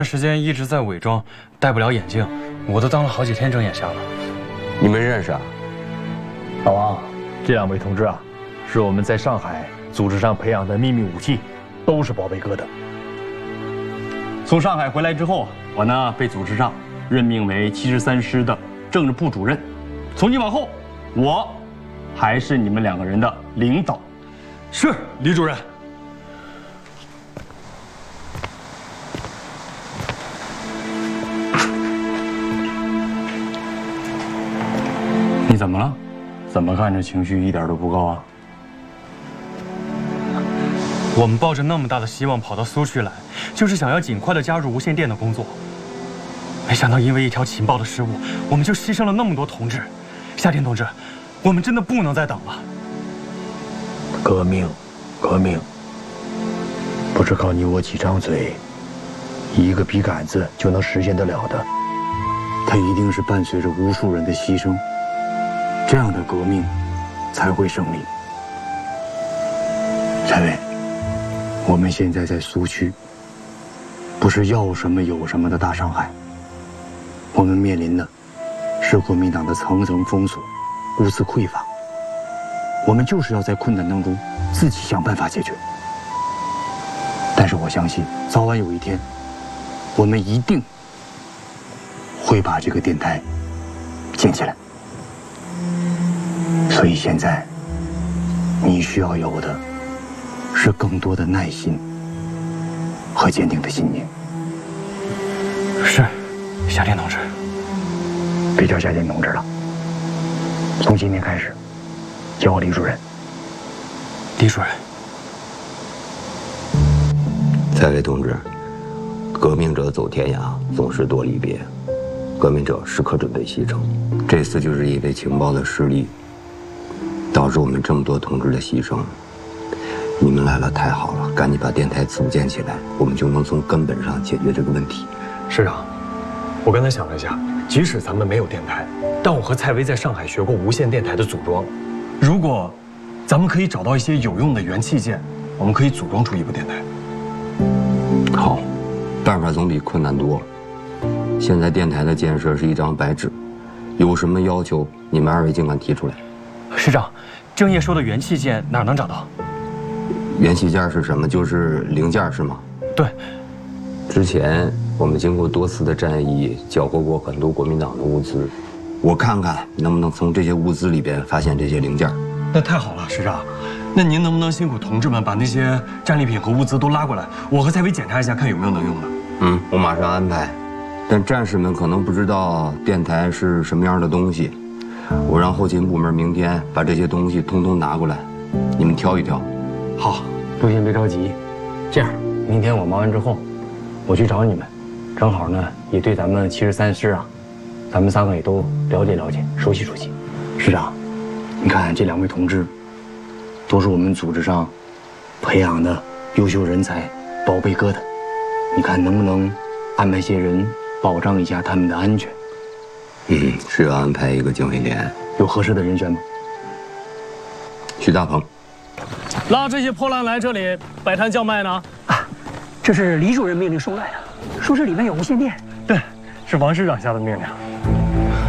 时间一直在伪装，戴不了眼镜，我都当了好几天睁眼瞎了。 你们认识啊？ 老王，这2位同志啊，是我们在上海组织上培养的秘密武器，都是宝贝哥的。从上海回来之后，我呢被组织上任命为73师的政治部主任。从今往后，我还是你们2个人的领导。 是，李主任。 你怎么了？怎么看着情绪一点都不高啊？ 我们抱着那么大的希望跑到苏区来，就是想要尽快的加入无线电的工作。没想到因为一条情报的失误，我们就牺牲了那么多同志。夏天同志，我们真的不能再等了。 革命，革命，不是靠你我几张嘴，一个笔杆子就能实现得了的。 它一定是伴随着无数人的牺牲。 这样的革命才会胜利。蔡伟，我们现在在苏区，不是要什么有什么的大上海，我们面临的是国民党的层层封锁、物资匮乏。我们就是要在困难当中自己想办法解决。但是我相信，早晚有一天，我们一定会把这个电台建起来。 所以现在，你需要有的是更多的耐心和坚定的信念。 是，夏天同志。 别叫夏天同志了，从今天开始，叫我李主任。 李主任。 蔡伟同志，革命者走天涯，总是多离别，革命者时刻准备牺牲。这次就是因为情报的失利。 导致我们这么多同志的牺牲，你们来了太好了，赶紧把电台组建起来，我们就能从根本上解决这个问题。 师长，我刚才想了一下，即使咱们没有电台，但我和蔡薇在上海学过无线电台的组装，如果咱们可以找到一些有用的元器件，我们可以组装出一部电台。 好，办法总比困难多。现在电台的建设是一张白纸，有什么要求，你们2位尽管提出来。 师长，郑业说的元器件哪儿能找到？ 元器件是什么？就是零件是吗？ 对。 之前我们经过多次的战役，缴获过很多国民党的物资，我看看能不能从这些物资里边发现这些零件。 那太好了，师长。那您能不能辛苦同志们把那些战利品和物资都拉过来，我和蔡薇检查一下，看有没有能用的。 我马上安排。但战士们可能不知道电台是什么样的东西。 我让后勤部门明天把这些东西通通拿过来，你们挑一挑。 好，都先别着急，这样，明天我忙完之后，我去找你们，正好呢也对咱们73师啊，咱们3个也都了解了解，熟悉熟悉。 师长，你看这2位同志，都是我们组织上培养的优秀人才，宝贝疙瘩。你看能不能安排些人保障一下他们的安全？ 是要安排一个警卫连， 有合适的人选吗？ 徐大鹏， 拉这些破烂来这里摆摊叫卖呢？ 啊，这是李主任命令送来的，说是里面有无线电。 对，是王师长下的命令。